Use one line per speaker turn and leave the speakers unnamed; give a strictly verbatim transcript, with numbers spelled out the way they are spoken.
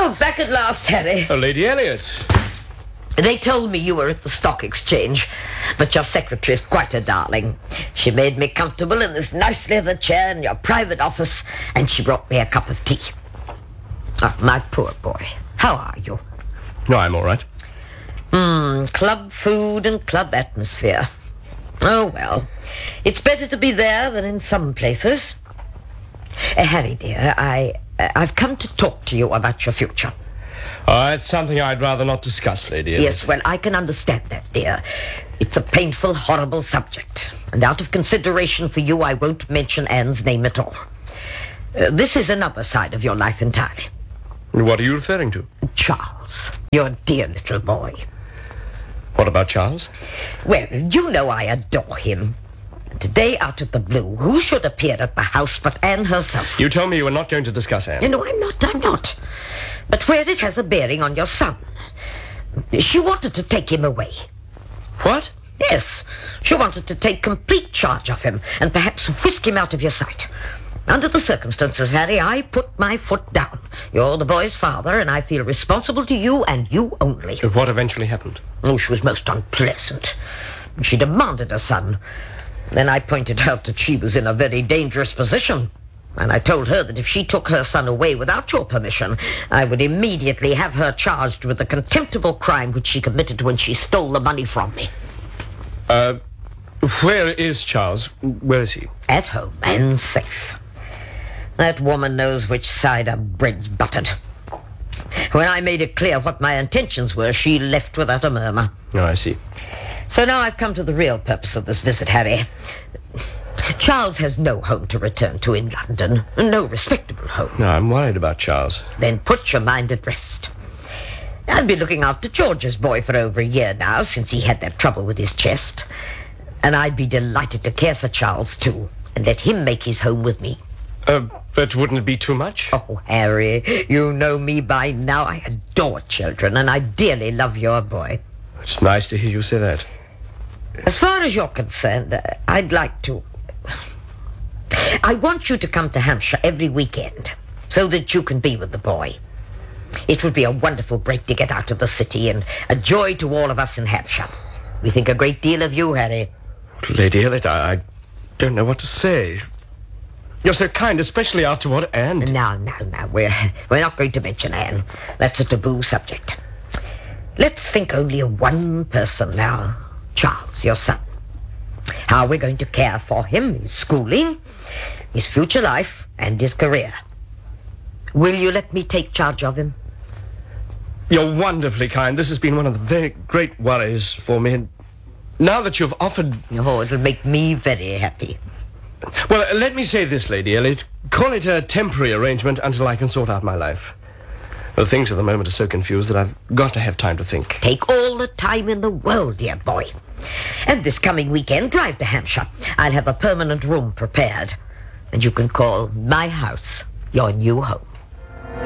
Oh, back at last, Harry.
Oh, Lady Elliot.
They told me you were at the stock exchange, but your secretary is quite a darling. She made me comfortable in this nice leather chair in your private office, and she brought me a cup of tea. Oh, my poor boy. How are you?
No, I'm all right.
Hmm, club food and club atmosphere. Oh, well, it's better to be there than in some places. Uh, Harry, dear, I, uh, I've come to talk to you about your future.
Oh, it's something I'd rather not discuss, Lady Elliot.
Yes, well, I can understand that, dear. It's a painful, horrible subject. And out of consideration for you, I won't mention Anne's name at all. Uh, this is another side of your life entirely.
What are you referring to?
Charles, your dear little boy.
What about Charles?
Well, you know I adore him. And today, out of the blue, who should appear at the house but Anne herself?
You told me you were not going to discuss Anne.
You know, I'm not, I'm not. But where it has a bearing on your son. She wanted to take him away.
What?
Yes, she wanted to take complete charge of him and perhaps whisk him out of your sight. Under the circumstances, Harry, I put my foot down. You're the boy's father, and I feel responsible to you and you only.
What eventually happened?
Oh, she was most unpleasant. She demanded a son. Then I pointed out that she was in a very dangerous position. And I told her that if she took her son away without your permission, I would immediately have her charged with the contemptible crime which she committed when she stole the money from me.
Uh, where is Charles? Where is he?
At home and safe. That woman knows which side her bread's buttered. When I made it clear what my intentions were, she left without a murmur.
Oh, I see.
So now I've come to the real purpose of this visit, Harry. Charles has no home to return to in London. No respectable home.
No, I'm worried about Charles.
Then put your mind at rest. I've been looking after George's boy for over a year now, since he had that trouble with his chest. And I'd be delighted to care for Charles, too, and let him make his home with me.
Uh, but wouldn't it be too much?
Oh, Harry, you know me by now. I adore children, and I dearly love your boy.
It's nice to hear you say that.
As far as you're concerned, uh, I'd like to... I want you to come to Hampshire every weekend, so that you can be with the boy. It would be a wonderful break to get out of the city, and a joy to all of us in Hampshire. We think a great deal of you, Harry.
Lady Elliot, I, I don't know what to say. You're so kind, especially after what Anne did.
No, no, no. We're, we're not going to mention Anne. That's a taboo subject. Let's think only of one person now. Charles, your son. How we're going to care for him, his schooling, his future life, and his career. Will you let me take charge of him?
You're wonderfully kind. This has been one of the very great worries for me. And now that you've offered...
Oh, it'll make me very happy.
Well, let me say this, Lady Elliot. Call it a temporary arrangement until I can sort out my life. Well, things at the moment are so confused that I've got to have time to think.
Take all the time in the world, dear boy. And this coming weekend, drive to Hampshire. I'll have a permanent room prepared. And you can call my house your new home.